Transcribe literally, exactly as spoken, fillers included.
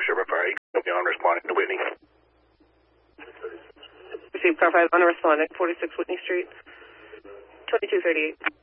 Sherman Fire. You can be on responding to Whitney. Received car five on responding, forty-six Whitney Street, twenty-two thirty-eight.